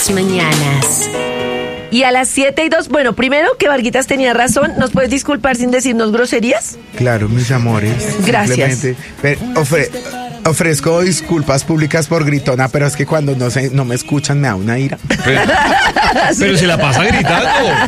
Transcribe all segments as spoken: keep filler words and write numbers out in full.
las mañanas. Y a las siete y dos, bueno, primero que Varguitas tenía razón, ¿nos puedes disculpar sin decirnos groserías? Claro, mis amores. Gracias. Pero ofre, ofrezco disculpas públicas por gritona, pero es que cuando no, se, no me escuchan me da una ira. Pero, pero se la pasa gritando.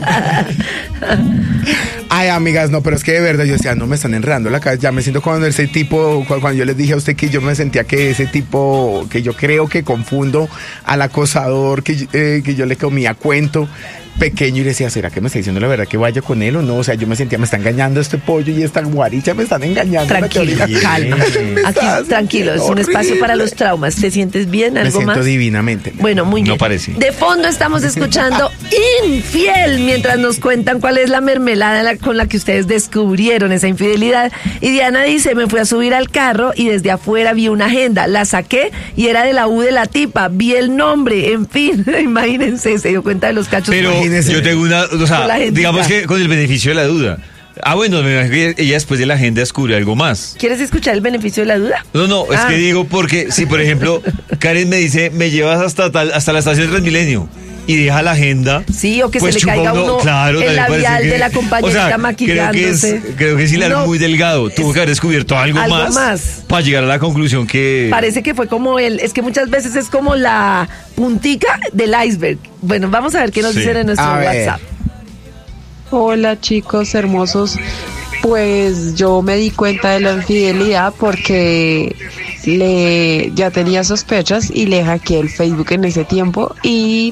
Ay, amigas, no, pero es que de verdad yo decía, no me están enredando la cabeza. Ya me siento cuando ese tipo, cuando yo les dije a usted que yo me sentía que ese tipo, que yo creo que confundo al acosador, que, eh, que yo le comía cuento pequeño y le decía, ¿será que me está diciendo la verdad que vaya con él o no? O sea, yo me sentía, me está engañando este pollo y esta guaricha, me están engañando. Tranquilo, calma. Aquí, tranquilo, es un espacio para los traumas. ¿Te sientes bien? ¿Algo más? Me siento más? divinamente. Bueno, muy bien. No parece. De fondo estamos escuchando Infiel, mientras nos cuentan cuál es la mermelada la, con la que ustedes descubrieron esa infidelidad. Y Diana dice, me fui a subir al carro y desde afuera vi una agenda, la saqué y era de la U de la tipa, vi el nombre, en fin, imagínense, se dio cuenta de los cachos. Pero imagínense. Yo tengo una, o sea, digamos que con el beneficio de la duda. Ah, bueno, me imagino que ella después de la agenda descubre algo más. ¿Quieres escuchar el beneficio de la duda? No, no, es ah. que digo porque si, por ejemplo, Karen me dice, me llevas hasta tal, hasta la estación Transmilenio y deja la agenda. Sí, o que pues se le caiga uno, claro, el labial que, de la compañerita, o sea, maquillándose. Creo que es, creo que si la no, es muy delgado, tuvo que haber descubierto algo, algo más, más para llegar a la conclusión que... Parece que fue como el, es que muchas veces es como la puntica del iceberg. Bueno, vamos a ver qué nos sí. dicen en nuestro WhatsApp. Hola chicos hermosos, pues yo me di cuenta de la infidelidad porque le ya tenía sospechas y le hackeé el Facebook en ese tiempo y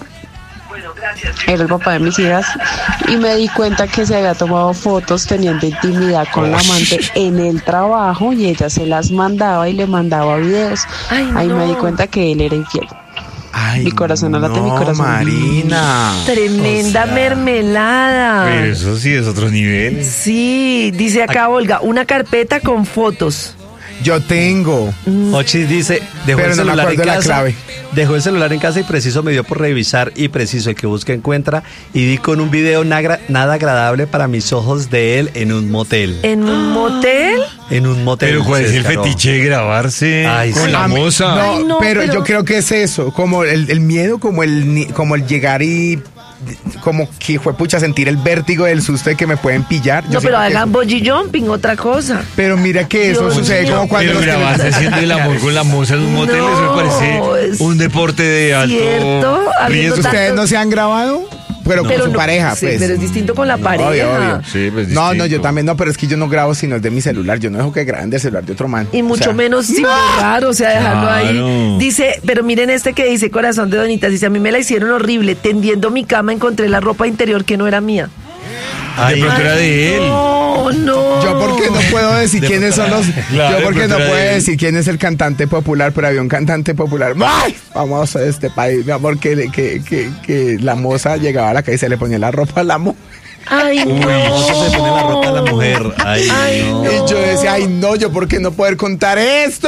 era el papá de mis hijas y me di cuenta que se había tomado fotos teniendo intimidad con la amante en el trabajo y ella se las mandaba y le mandaba videos. Ay, ahí no. me di cuenta que él era infiel. Ay, mi corazón no, late, mi corazón. Marina. Tremenda o sea, mermelada. Pero eso sí es otro nivel. Sí, dice acá Olga, una carpeta con fotos. Yo tengo. Mm. Ochis dice, dejó pero el no celular me en acuerdo casa. La clave. Dejó el celular en casa y preciso me dio por revisar y preciso el que busca encuentra y di con un video nagra, nada agradable para mis ojos de él en un motel. ¿En un motel? En un motel. Pero ¿cuál es el fetiche de grabarse Ay, con sí. la moza? No, Ay, no pero, pero yo creo que es eso, como el, el miedo, como el, como el llegar y... como que fue pucha sentir el vértigo del susto de que me pueden pillar. No, pero hagan bungee jumping, otra cosa. Pero mira que eso Dios sucede mío. como cuando Pero grabarse haciendo el amor con la moza en un motel, No, eso me parece un deporte de alto ¿cierto? riesgo. ¿Ustedes no se han grabado? Pero, no. con pero su no, pareja, sí, pues. pero es distinto con la no, pareja. Obvio, obvio. Sí, pues no, no, yo distinto. también no, pero es que yo no grabo sino es de mi celular. Yo no dejo que graben del celular de otro man. Y mucho o sea, menos sin borrar, o sea, dejarlo Claro. ahí. Dice, pero miren este que dice Corazón de Donitas, dice, a mí me la hicieron horrible, tendiendo mi cama encontré la ropa interior que no era mía. Ay, de pronto era de él. No, no. Yo porque no puedo decir De quiénes son los... Claro, yo porque de no pronto puedo era de él. decir quién es el cantante popular, pero había un cantante popular. ¡Ay! Famoso de este país, mi amor, que, que, que, que la moza llegaba a la calle y se le ponía la ropa a la mujer. Ay, no. No se pone la ropa a la mujer. Ay, Ay, no. no. Y yo decía, ay no, yo por qué no poder contar esto.